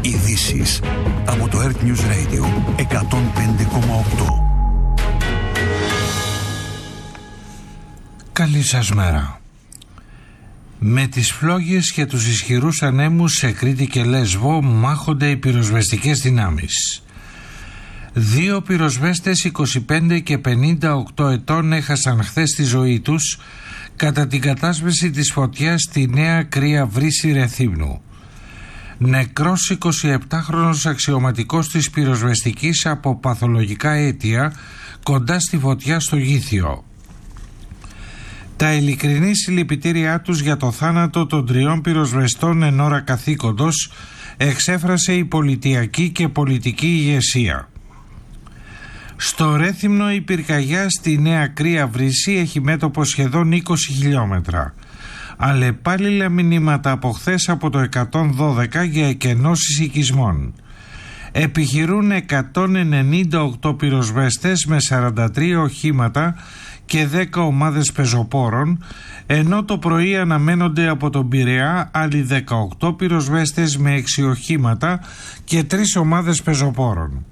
Ειδήσεις από το Earth News Radio 105,8. Καλή σας μέρα. Με τις φλόγες και τους ισχυρούς ανέμους σε Κρήτη και Λέσβο μάχονται οι πυροσβεστικές δυνάμεις. 2 πυροσβέστες 25 και 58 ετών έχασαν χθες τη ζωή τους κατά την κατάσβεση της φωτιάς στη Νέα Κρύα Βρύση Ρεθύμνου. Νεκρός 27χρονος αξιωματικός της πυροσβεστικής από παθολογικά αίτια κοντά στη φωτιά στο Γήθιο. Τα ειλικρινή συλληπιτήριά τους για το θάνατο των 3 πυροσβεστών εν ώρα καθήκοντος εξέφρασε η πολιτιακή και πολιτική ηγεσία. Στο Ρέθυμνο η πυρκαγιά στη Νέα Κρύα Βρύση έχει μέτωπο σχεδόν 20 χιλιόμετρα. Αλλεπάλληλα μηνύματα από χθες από το 112 για εκενώσεις οικισμών. Επιχειρούν 198 πυροσβέστες με 43 οχήματα και 10 ομάδες πεζοπόρων, ενώ το πρωί αναμένονται από τον Πειραιά άλλοι 18 πυροσβέστες με 6 οχήματα και 3 ομάδες πεζοπόρων.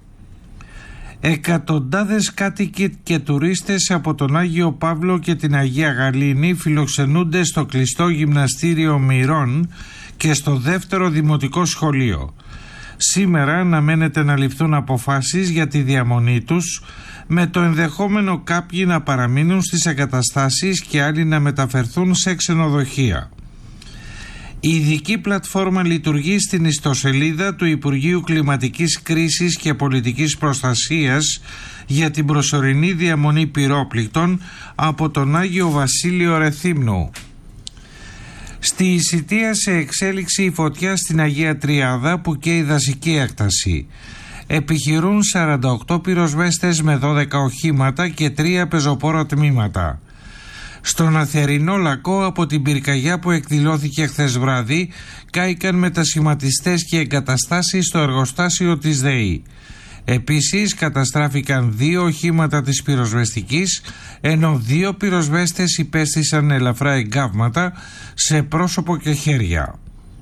Εκατοντάδες κάτοικοι και τουρίστες από τον Άγιο Παύλο και την Αγία Γαλήνη φιλοξενούνται στο κλειστό γυμναστήριο Μυρών και στο δεύτερο δημοτικό σχολείο. Σήμερα αναμένεται να ληφθούν αποφάσεις για τη διαμονή τους, με το ενδεχόμενο κάποιοι να παραμείνουν στις εγκαταστάσεις και άλλοι να μεταφερθούν σε ξενοδοχεία. Η ειδική πλατφόρμα λειτουργεί στην ιστοσελίδα του Υπουργείου Κλιματικής Κρίσης και Πολιτικής Προστασίας για την προσωρινή διαμονή πυρόπληκτων από τον Άγιο Βασίλειο Ρεθύμνου. Στη Ισιτία σε εξέλιξη η φωτιά στην Αγία Τριάδα που καίει δασική έκταση. Επιχειρούν 48 πυροσβέστες με 12 οχήματα και 3 πεζοπόρα τμήματα. Στον Αθερινό Λακκό από την πυρκαγιά που εκδηλώθηκε χθες βράδυ κάηκαν μετασχηματιστές και εγκαταστάσεις στο εργοστάσιο της ΔΕΗ. Επίσης καταστράφηκαν 2 οχήματα της πυροσβεστικής, ενώ 2 πυροσβέστες υπέστησαν ελαφρά εγκάβματα σε πρόσωπο και χέρια.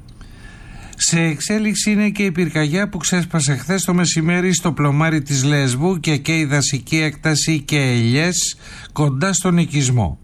Σε εξέλιξη είναι και η πυρκαγιά που ξέσπασε χθες το μεσημέρι στο πλωμάρι της Λέσβου και η δασική έκταση και ελιές κοντά στον οικισμό.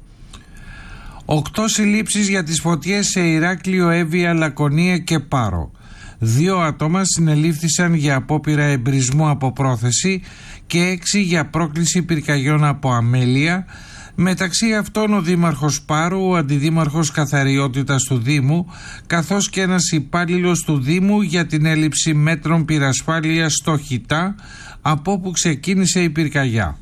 8 συλλήψεις για τις φωτιές σε Ηράκλειο, Εύβοια, Λακωνία και Πάρο. 2 άτομα συνελήφθησαν για απόπειρα εμπρισμού από πρόθεση και 6 για πρόκληση πυρκαγιών από αμέλεια. Μεταξύ αυτών ο Δήμαρχος Πάρου, ο Αντιδήμαρχος Καθαριότητας του Δήμου, καθώς και ένας υπάλληλος του Δήμου για την έλλειψη μέτρων πυρασφάλειας στο Χιτά, από όπου ξεκίνησε η πυρκαγιά.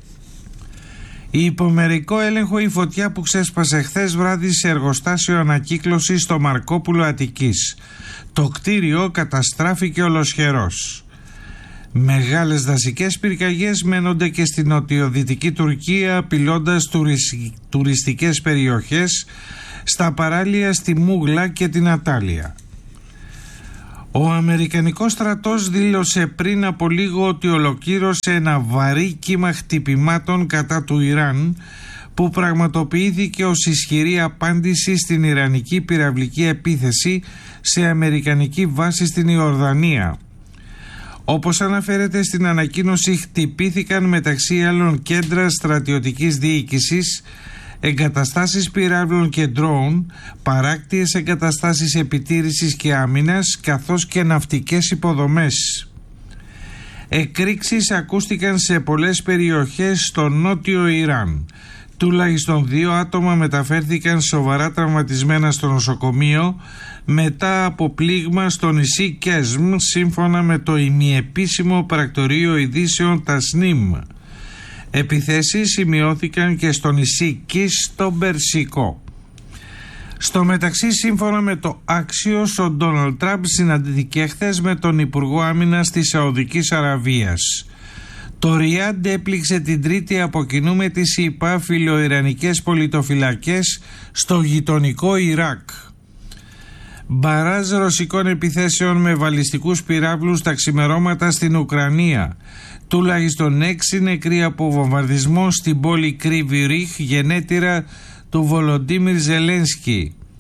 Η υπομερικό έλεγχο η φωτιά που ξέσπασε χθες βράδυ σε εργοστάσιο ανακύκλωσης στο Μαρκόπουλο Αττικής. Το κτίριο καταστράφηκε ολοσχερός. Μεγάλες δασικές πυρκαγιές μένονται και στην νοτιοδυτική Τουρκία, απειλώντας τουριστικές περιοχές στα παράλια στη Μούγλα και την Ατάλια. Ο Αμερικανικός στρατός δήλωσε πριν από λίγο ότι ολοκλήρωσε ένα βαρύ κύμα χτυπημάτων κατά του Ιράν που πραγματοποιήθηκε ως ισχυρή απάντηση στην ιρανική πυραυλική επίθεση σε αμερικανική βάση στην Ιορδανία. Όπως αναφέρεται στην ανακοίνωση, χτυπήθηκαν μεταξύ άλλων κέντρα στρατιωτικής διοίκησης, εγκαταστάσεις πυράβλων και ντρόουν, παράκτιες εγκαταστάσεις επιτήρησης και άμυνας, καθώς και ναυτικές υποδομές. Εκρήξεις ακούστηκαν σε πολλές περιοχές στο νότιο Ιράν. Τουλάχιστον 2 άτομα μεταφέρθηκαν σοβαρά τραυματισμένα στο νοσοκομείο μετά από πλήγμα στο νησί Κέσμ, σύμφωνα με το ημιεπίσημο πρακτορείο ειδήσεων Τασνίμ. Επιθέσεις σημειώθηκαν και στο νησί Κις στο Περσικό. Στο μεταξύ, σύμφωνα με το Axios, ο Ντόναλντ Τραμπ συναντήθηκε χθες με τον Υπουργό Άμυνας της Σαουδικής Αραβίας. Το Ριάντ έπληξε την Τρίτη από κοινού με τις ΗΠΑ φιλοϊρανικές πολιτοφυλακές στο γειτονικό Ιράκ. Μπαράζ ρωσικών επιθέσεων με βαλιστικούς πυράβλους τα ξημερώματα στην Ουκρανία. Τουλάχιστον 6 νεκροί από βομβαρδισμό στην πόλη Κρύβι Ρίχ, γενέτειρα του Βολοντίμιρ Ζελένσκι.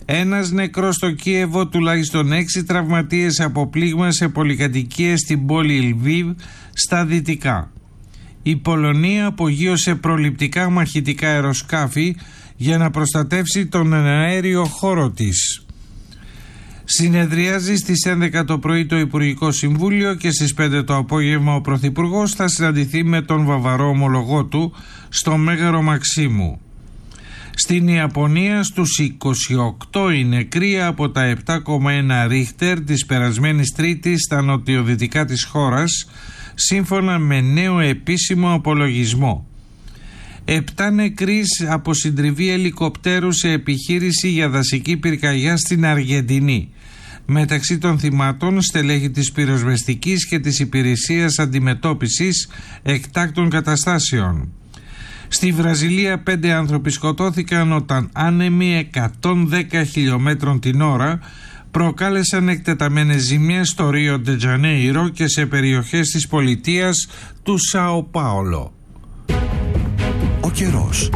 Ένας νεκρός στο Κίεβο, τουλάχιστον 6 τραυματίες από πλήγμα σε πολυκατοικίες στην πόλη Λβίβ στα δυτικά. Η Πολωνία απογείωσε προληπτικά μαχητικά αεροσκάφη για να προστατεύσει τον αέριο χώρο της. Συνεδριάζει στις 11 το πρωί το Υπουργικό Συμβούλιο και στις 5 το απόγευμα ο Πρωθυπουργός θα συναντηθεί με τον βαβαρό ομολογό του στο Μέγαρο Μαξίμου. Στην Ιαπωνία στους 28 οι νεκροί από τα 7,1 ρίχτερ της περασμένης Τρίτης στα νοτιοδυτικά της χώρας, σύμφωνα με νέο επίσημο απολογισμό. 7 νεκροί από συντριβή ελικοπτέρου σε επιχείρηση για δασική πυρκαγιά στην Αργεντινή. Μεταξύ των θυμάτων στελέχη της πυροσβεστικής και της υπηρεσίας αντιμετώπισης εκτάκτων καταστάσεων. Στη Βραζιλία 5 άνθρωποι σκοτώθηκαν όταν άνεμοι 110 χιλιόμετρων την ώρα προκάλεσαν εκτεταμένες ζημιές στο Ρίο ντε Τζανέιρο και σε περιοχές της πολιτείας του Σάο Πάολο. Ο καιρός.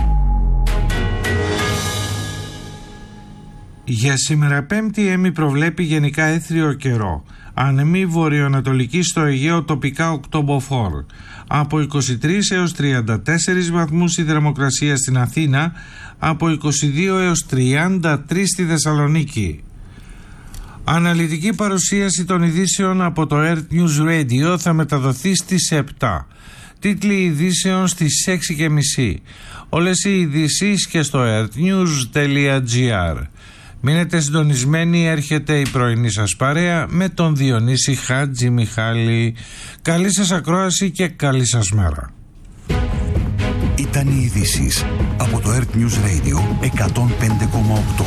Για σήμερα Πέμπτη ΕΜΗ προβλέπει γενικά έθριο καιρό. Ανεμή βορειοανατολική στο Αιγαίο, τοπικά οκτωμποφόρ. Από 23 έως 34 βαθμούς η θερμοκρασία στην Αθήνα, από 22 έως 33 στη Θεσσαλονίκη. Αναλυτική παρουσίαση των ειδήσεων από το Earth News Radio θα μεταδοθεί στις 7. Τίτλοι ειδήσεων στις 6.30. Όλες οι ειδήσεις και στο earthnews.gr. Μείνετε συντονισμένοι, έρχεται η πρωινή σας παρέα με τον Διονύση Χατζημιχάλη. Καλή σας ακρόαση και καλή σας μέρα. Ήταν οι ειδήσεις από το Earth News Radio 105,8.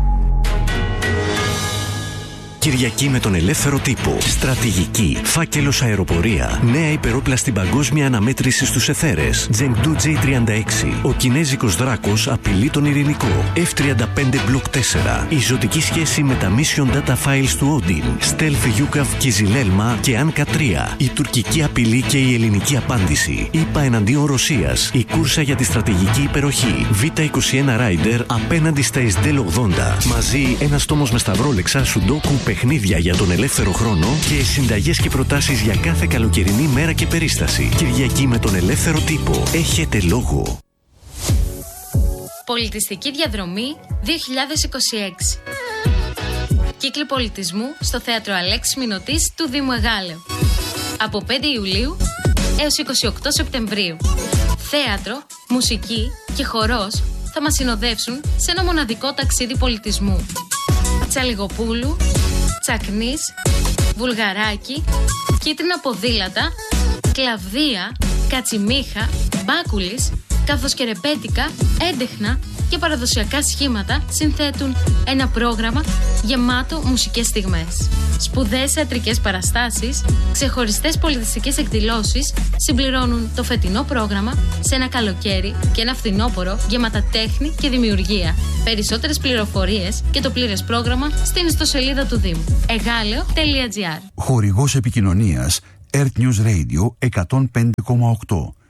Κυριακή με τον ελεύθερο τύπο. Στρατηγική. Φάκελος αεροπορία. Νέα υπερόπλαστη παγκόσμια αναμέτρηση στους εθέρες. Chengdu J36. Ο κινέζικος δράκος απειλεί τον ειρηνικό. F-35 Block 4. Η ζωτική σχέση με τα Mission Data Files του Odin. Stealth Yukov Kizilelma και Anka 3. Η τουρκική απειλή και η ελληνική απάντηση. ΗΠΑ εναντίον Ρωσίας. Η κούρσα για τη στρατηγική υπεροχή. Β-21 Rider απέναντι στα Ισντέλ 80. Μαζί ένας τόμος με σταυρόλεξα, σουντόκου, παιχνίδια για τον ελεύθερο χρόνο και συνταγές και προτάσεις για κάθε καλοκαιρινή μέρα και περίσταση. Κυριακή με τον ελεύθερο τύπο. Έχετε λόγο. Πολιτιστική διαδρομή 2026. Κύκλοι πολιτισμού στο Θέατρο Αλέξης Μηνωτής του Δήμου Εγάλεω. Από 5 Ιουλίου έως 28 Σεπτεμβρίου. Θέατρο, μουσική και χορός θα μας συνοδεύσουν σε ένα μοναδικό ταξίδι πολιτισμού. Τσαλιγοπούλου, Τσακνής, Βουλγαράκι, Κίτρινα ποδήλατα, Κλαβδία, Κατσιμίχα, Μπάκουλης, καθώς και ρεμπέτικα, έντεχνα και παραδοσιακά σχήματα συνθέτουν ένα πρόγραμμα γεμάτο μουσικές στιγμές. Σπουδαίες θεατρικές παραστάσεις, ξεχωριστές πολιτιστικές εκδηλώσεις συμπληρώνουν το φετινό πρόγραμμα σε ένα καλοκαίρι και ένα φθινόπωρο γεμάτα τέχνη και δημιουργία. Περισσότερες πληροφορίες και το πλήρες πρόγραμμα στην ιστοσελίδα του Δήμου. Εγάλεο.gr. Χορηγός επικοινωνίας Earth News Radio 105,8.